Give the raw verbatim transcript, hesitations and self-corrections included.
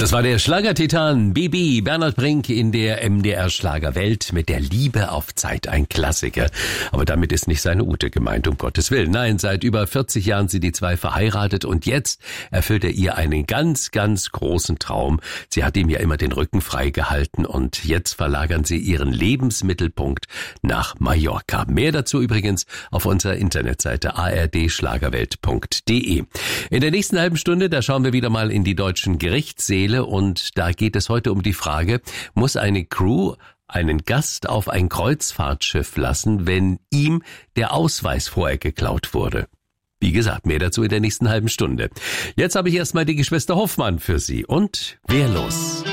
Das war der Schlagertitan B B Bernhard Brink in der M D R Schlagerwelt mit der Liebe auf Zeit, ein Klassiker. Aber damit ist nicht seine Ute gemeint, um Gottes Willen. Nein, seit über vierzig Jahren sind die zwei verheiratet und jetzt erfüllt er ihr einen ganz, ganz großen Traum. Sie hat ihm ja immer den Rücken frei gehalten und jetzt verlagern sie ihren Lebensmittelpunkt nach Mallorca. Mehr dazu übrigens auf unserer Internetseite a r d schlagerwelt punkt d e. In der nächsten halben Stunde, da schauen wir wieder mal in die deutschen Gerichtssäle. Und da geht es heute um die Frage, muss eine Crew einen Gast auf ein Kreuzfahrtschiff lassen, wenn ihm der Ausweis vorher geklaut wurde? Wie gesagt, mehr dazu in der nächsten halben Stunde. Jetzt habe ich erstmal die Geschwister Hoffmann für Sie und Wehrlos.